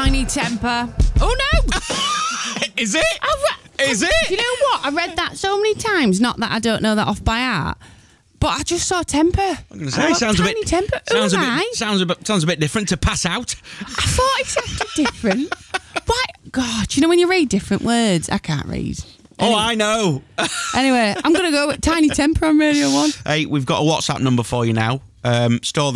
Tiny Temper. Oh no! Is it? Is it? You know what? I read that so many times. Not that I don't know that off by heart, but I just saw Temper. I'm going to say, sounds Tiny Temper. Sounds Who a am bit. I? Sounds a bit different to pass out. I thought it sounded different. Why? God, you know when you read different words, I can't read. Oh, I know. Anyway, I'm going to go with Tiny Temper on Radio 1. Hey, we've got a WhatsApp number for you now. Store